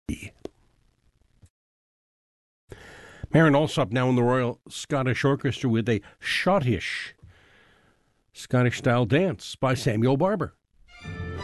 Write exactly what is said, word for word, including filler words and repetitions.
Marin Alsop now in the Royal Scottish Orchestra with a schottish Scottish-style dance by Samuel Barber.